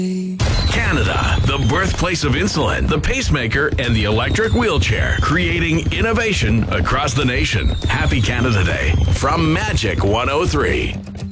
Canada, the birthplace of insulin, the pacemaker, and the electric wheelchair, creating innovation across the nation. Happy Canada Day from Magic 103.